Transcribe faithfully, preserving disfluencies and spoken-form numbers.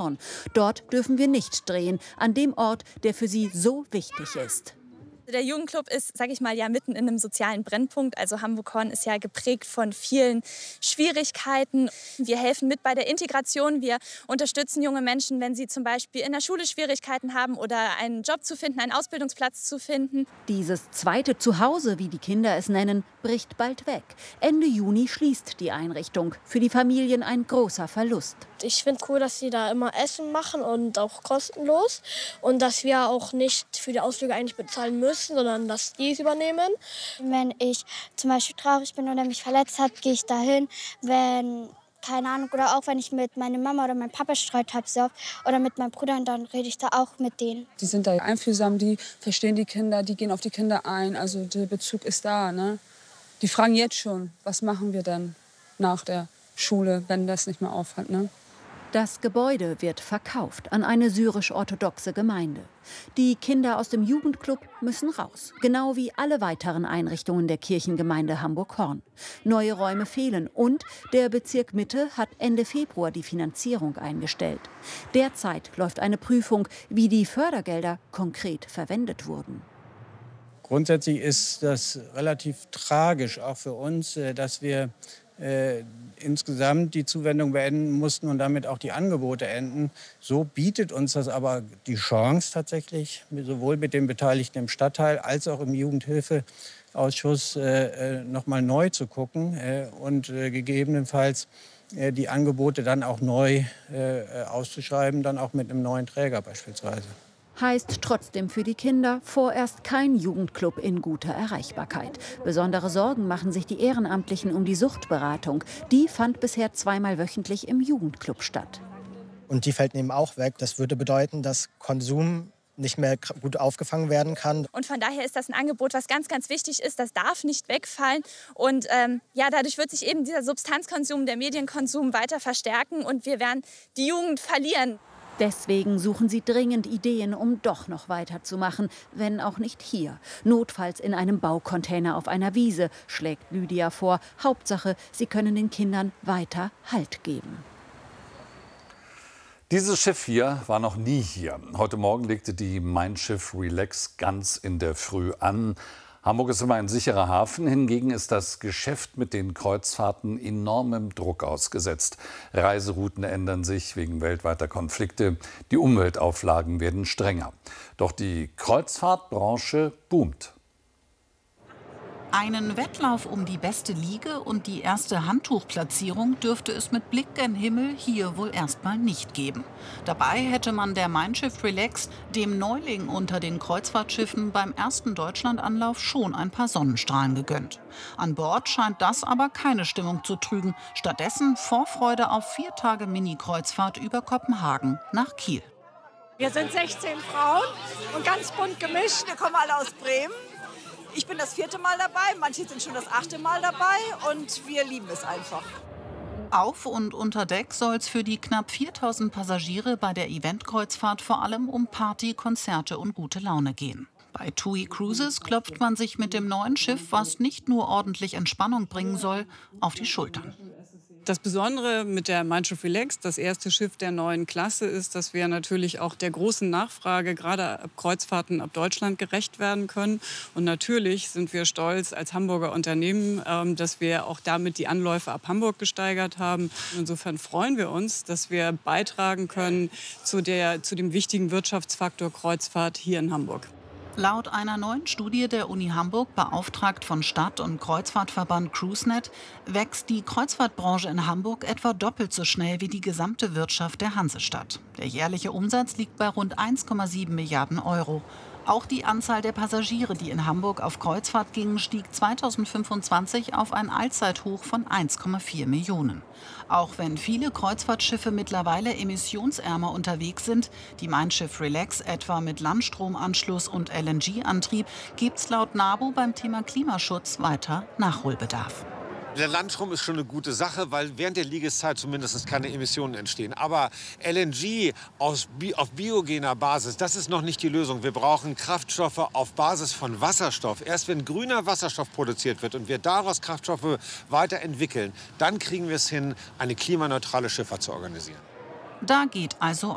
Horn. Dort dürfen wir nicht drehen, an dem Ort, der für sie so wichtig ist. Der Jugendclub ist, sage ich mal, ja mitten in einem sozialen Brennpunkt. Also Hamburg-Horn ist ja geprägt von vielen Schwierigkeiten. Wir helfen mit bei der Integration. Wir unterstützen junge Menschen, wenn sie zum Beispiel in der Schule Schwierigkeiten haben oder einen Job zu finden, einen Ausbildungsplatz zu finden. Dieses zweite Zuhause, wie die Kinder es nennen, bricht bald weg. Ende Juni schließt die Einrichtung. Für die Familien ein großer Verlust. Ich finde cool, dass sie da immer Essen machen und auch kostenlos. Und dass wir auch nicht für die Ausflüge eigentlich bezahlen müssen, sondern dass die es übernehmen. Wenn ich zum Beispiel traurig bin oder mich verletzt habe, gehe ich dahin. Wenn, keine Ahnung, oder auch wenn ich mit meiner Mama oder meinem Papa Streit habe so, oder mit meinen Brüdern, dann rede ich da auch mit denen. Die sind da einfühlsam, die verstehen die Kinder, die gehen auf die Kinder ein. Also der Bezug ist da. Ne? Die fragen jetzt schon, was machen wir dann nach der Schule, wenn das nicht mehr aufhört. Ne? Das Gebäude wird verkauft an eine syrisch-orthodoxe Gemeinde. Die Kinder aus dem Jugendclub müssen raus, genau wie alle weiteren Einrichtungen der Kirchengemeinde Hamburg-Horn. Neue Räume fehlen und der Bezirk Mitte hat Ende Februar die Finanzierung eingestellt. Derzeit läuft eine Prüfung, wie die Fördergelder konkret verwendet wurden. Grundsätzlich ist das relativ tragisch, auch für uns, dass wir Äh, insgesamt die Zuwendung beenden mussten und damit auch die Angebote enden. So bietet uns das aber die Chance tatsächlich, sowohl mit den Beteiligten im Stadtteil als auch im Jugendhilfeausschuss äh, noch mal neu zu gucken äh, und äh, gegebenenfalls äh, die Angebote dann auch neu äh, auszuschreiben, dann auch mit einem neuen Träger beispielsweise. Heißt trotzdem für die Kinder vorerst kein Jugendclub in guter Erreichbarkeit. Besondere Sorgen machen sich die Ehrenamtlichen um die Suchtberatung. Die fand bisher zweimal wöchentlich im Jugendclub statt. Und die fällt eben auch weg. Das würde bedeuten, dass Konsum nicht mehr gut aufgefangen werden kann. Und von daher ist das ein Angebot, was ganz, ganz wichtig ist. Das darf nicht wegfallen. Und ähm, ja, dadurch wird sich eben dieser Substanzkonsum, der Medienkonsum weiter verstärken. Und wir werden die Jugend verlieren. Deswegen suchen sie dringend Ideen, um doch noch weiterzumachen, wenn auch nicht hier. Notfalls in einem Baucontainer auf einer Wiese, schlägt Lydia vor. Hauptsache, sie können den Kindern weiter Halt geben. Dieses Schiff hier war noch nie hier. Heute Morgen legte die Mein Schiff Relax ganz in der Früh an. Hamburg ist immer ein sicherer Hafen, hingegen ist das Geschäft mit den Kreuzfahrten enormem Druck ausgesetzt. Reiserouten ändern sich wegen weltweiter Konflikte, die Umweltauflagen werden strenger. Doch die Kreuzfahrtbranche boomt. Einen Wettlauf um die beste Liege und die erste Handtuchplatzierung dürfte es mit Blick gen Himmel hier wohl erstmal nicht geben. Dabei hätte man der Mein Schiff Relax, dem Neuling unter den Kreuzfahrtschiffen, beim ersten Deutschlandanlauf schon ein paar Sonnenstrahlen gegönnt. An Bord scheint das aber keine Stimmung zu trügen. Stattdessen Vorfreude auf vier Tage Mini-Kreuzfahrt über Kopenhagen nach Kiel. Wir sind sechzehn Frauen und ganz bunt gemischt. Wir kommen alle aus Bremen. Ich bin das vierte Mal dabei, manche sind schon das achte Mal dabei und wir lieben es einfach. Auf und unter Deck soll es für die knapp viertausend Passagiere bei der Eventkreuzfahrt vor allem um Party, Konzerte und gute Laune gehen. Bei TUI Cruises klopft man sich mit dem neuen Schiff, was nicht nur ordentlich Entspannung bringen soll, auf die Schultern. Das Besondere mit der Mein Schiff Relax, das erste Schiff der neuen Klasse, ist, dass wir natürlich auch der großen Nachfrage, gerade ab Kreuzfahrten ab Deutschland, gerecht werden können. Und natürlich sind wir stolz als Hamburger Unternehmen, dass wir auch damit die Anläufe ab Hamburg gesteigert haben. Insofern freuen wir uns, dass wir beitragen können zu, der, zu dem wichtigen Wirtschaftsfaktor Kreuzfahrt hier in Hamburg. Laut einer neuen Studie der Uni Hamburg, beauftragt von Stadt- und Kreuzfahrtverband CruiseNet, wächst die Kreuzfahrtbranche in Hamburg etwa doppelt so schnell wie die gesamte Wirtschaft der Hansestadt. Der jährliche Umsatz liegt bei rund eins Komma sieben Milliarden Euro. Auch die Anzahl der Passagiere, die in Hamburg auf Kreuzfahrt gingen, stieg zweitausendfünfundzwanzig auf ein Allzeithoch von eins Komma vier Millionen. Auch wenn viele Kreuzfahrtschiffe mittlerweile emissionsärmer unterwegs sind, die Mein Schiff Relax etwa mit Landstromanschluss und L N G-Antrieb, gibt es laut NABU beim Thema Klimaschutz weiter Nachholbedarf. Der Landstrom ist schon eine gute Sache, weil während der Liegeszeit zumindest keine Emissionen entstehen. Aber L N G aus, auf biogener Basis, das ist noch nicht die Lösung. Wir brauchen Kraftstoffe auf Basis von Wasserstoff. Erst wenn grüner Wasserstoff produziert wird und wir daraus Kraftstoffe weiterentwickeln, dann kriegen wir es hin, eine klimaneutrale Schifffahrt zu organisieren. Da geht also